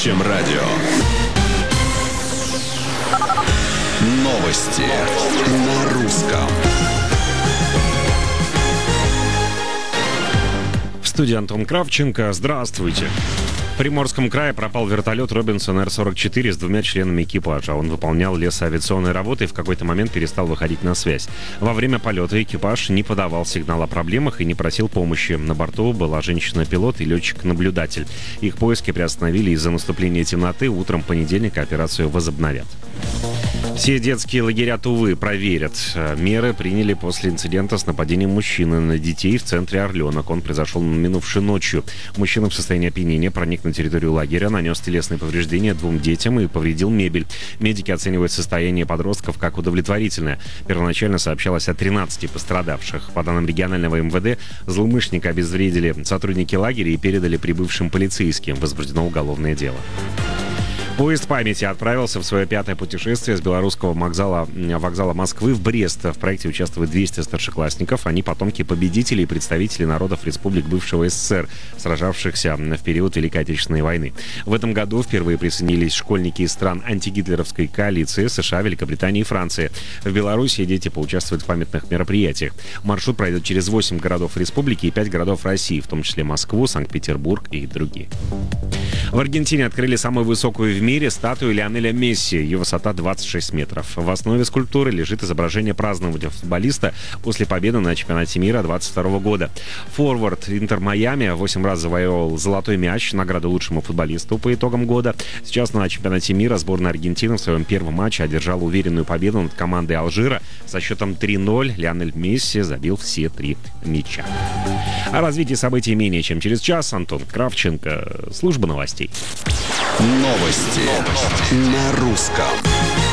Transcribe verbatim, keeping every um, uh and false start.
Чем радио. Новости на русском. В студии Антон Кравченко. Здравствуйте. В Приморском крае пропал вертолет Робинсон Эр сорок четыре с двумя членами экипажа. Он выполнял лесоавиационные работы и в какой-то момент перестал выходить на связь. Во время полета экипаж не подавал сигнал о проблемах и не просил помощи. На борту была женщина-пилот и летчик-наблюдатель. Их поиски приостановили из-за наступления темноты. Утром понедельника операцию возобновят. Все детские лагеря Тувы проверят. Меры приняли после инцидента с нападением мужчины на детей в центре Орленок. Он произошел минувшей ночью. Мужчина в состоянии опьянения проник на территорию лагеря, нанес телесные повреждения двум детям и повредил мебель. Медики оценивают состояние подростков как удовлетворительное. Первоначально сообщалось о тринадцати пострадавших. По данным регионального эм вэ дэ, злоумышленника обезвредили сотрудники лагеря и передали прибывшим полицейским. Возбуждено уголовное дело. Поезд памяти отправился в свое пятое путешествие с белорусского вокзала, вокзала Москвы в Брест. В проекте участвует двести старшеклассников. Они потомки победителей и представителей народов республик бывшего эс эс эс эр, сражавшихся в период Великой Отечественной войны. В этом году впервые присоединились школьники из стран антигитлеровской коалиции США, Великобритании и Франции. В Беларуси дети поучаствуют в памятных мероприятиях. Маршрут пройдет через восемь городов республики и пять городов России, в том числе Москву, Санкт-Петербург и другие. В Аргентине открыли самую высокую в мире статую Лионеля Месси. Ее высота двадцать шесть метров. В основе скульптуры лежит изображение празднования футболиста после победы на чемпионате мира двадцать второго года. Форвард Интер Майами восемь раз завоевал золотой мяч, награду лучшему футболисту по итогам года. Сейчас на чемпионате мира сборная Аргентины в своем первом матче одержала уверенную победу над командой Алжира. Со счетом три ноль Лионель Месси забил все три мяча. О развитии событий менее чем через час. Антон Кравченко, служба новостей. Новости на русском.